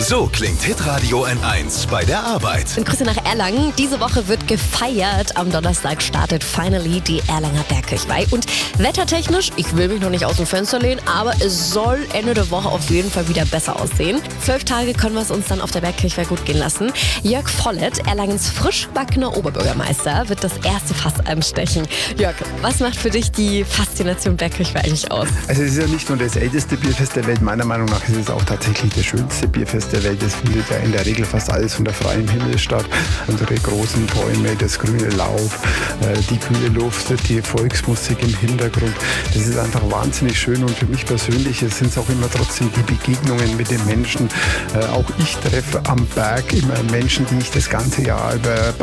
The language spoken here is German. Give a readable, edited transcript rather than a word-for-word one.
So klingt Hitradio N1 bei der Arbeit. Und Grüße nach Erlangen. Diese Woche wird gefeiert. Am Donnerstag startet finally die Erlanger Bergkirchweih. Und wettertechnisch, ich will mich noch nicht aus dem Fenster lehnen, aber es soll Ende der Woche auf jeden Fall wieder besser aussehen. 12 Tage können wir es uns dann auf der Bergkirchweih gut gehen lassen. Jörg Vollett, Erlangens frischbackener Oberbürgermeister, wird das erste Fass anstechen. Jörg, was macht für dich die Faszination Bergkirchweih eigentlich aus? Also es ist ja nicht nur das älteste Bierfest der Welt, meiner Meinung nach ist es auch tatsächlich das schönste Bierfest der Welt. Es findet ja in der Regel fast alles unter freiem Himmel statt. Unsere großen Bäume, das grüne Laub, die kühle Luft, die Volksmusik im Hintergrund. Das ist einfach wahnsinnig schön und für mich persönlich sind es auch immer trotzdem die Begegnungen mit den Menschen. Auch ich treffe am Berg immer Menschen, die ich das ganze Jahr über